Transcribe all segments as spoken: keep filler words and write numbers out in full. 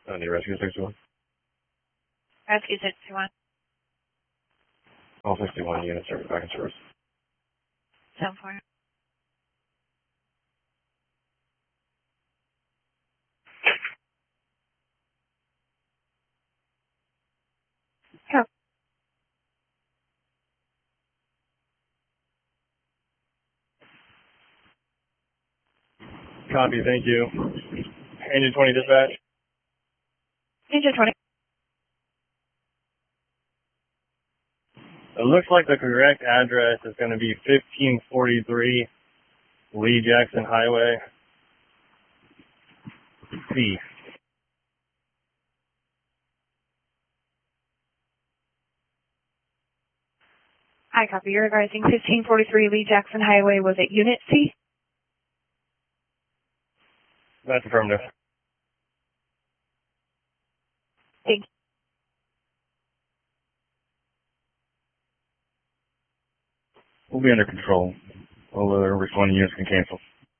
I need rescue sixty-one. Rescue sixty-one. All sixty-one units are back in service. seven four. Oh. Copy, thank you. Engine twenty dispatch. Engine twenty. It looks like the correct address is going to be fifteen forty-three Lee Jackson Highway, C. I copy. You're advising fifteen forty-three Lee Jackson Highway. Was it Unit C? That's affirmative. Thank you. We'll be under control. All other responding units can cancel.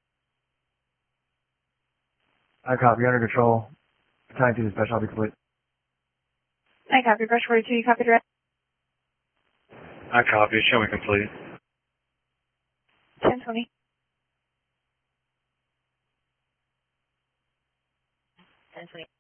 I copy. Under control. Time to dispatch. I'll be complete. I copy. Brush forty-two. You copy direct. I copy. Show me complete. ten twenty. ten twenty.